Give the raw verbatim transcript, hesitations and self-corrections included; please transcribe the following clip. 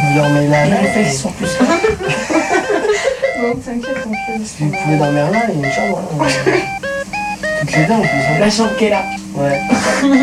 vous dormez là, Les là. réflexes sont plus là. Non, t'inquiète, t'inquiète. Si vous pouvez dormir là, il y a une chambre. Hein. Toutes les deux en plus. Hein. La chambre qui est là. Ouais.